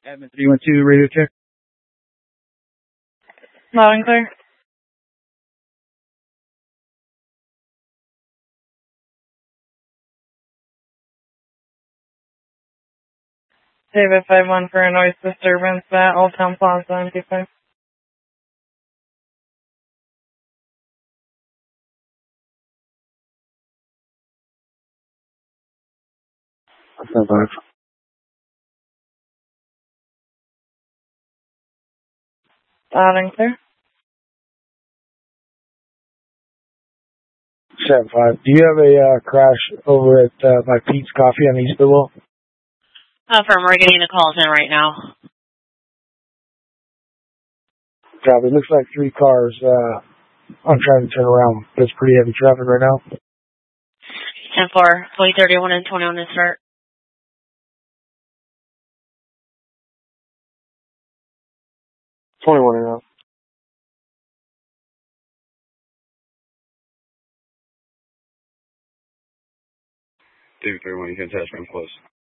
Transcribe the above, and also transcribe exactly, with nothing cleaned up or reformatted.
Admin three one two, radio check. Loud and clear. David five one for a noise disturbance at Old Town Plaza M P five. seven five. Loud and clear. seven five. Do you have a uh, crash over at uh, my Pete's Coffee on East Bidwell? Uh, firm, we're getting the calls in right now. Copy. Looks like three cars. Uh, I'm trying to turn around. There's pretty heavy traffic right now. ten four, twenty thirty-one and twenty-one to start. twenty-one and out. David three one, you can attach, I'm close.